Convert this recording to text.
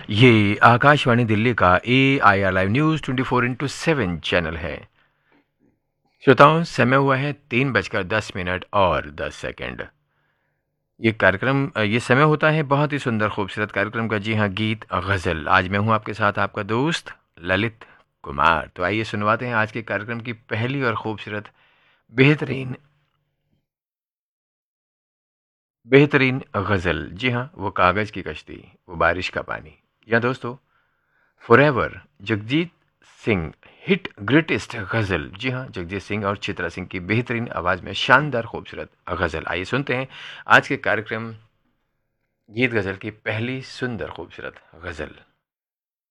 ये आकाशवाणी दिल्ली का AIR live news 24/7 channel है। श्रोताओं, समय हुआ है 3:10 और 10 सेकंड। ये समय होता है बहुत ही सुंदर खूबसूरत कार्यक्रम का। जी हाँ, गीत गज़ल। आज मैं हूँ आपके साथ आपका दोस्त ललित कुमार। तो आइए सुनवाते हैं आज के कार्यक्रम की पहली और खूबसूरत बेहतरीन बेहतरीन गज़ल। जी हाँ, वो कागज़ की कश्ती, वो बारिश का पानी। या दोस्तों, forever Jagjit Singh hit greatest गजल। जी हाँ, जगजीत सिंह और चित्रा सिंह की बेहतरीन आवाज में शानदार खूबसूरत गजल। आइए सुनते हैं आज के कार्यक्रम गीत गजल की पहली सुंदर खूबसूरत गजल।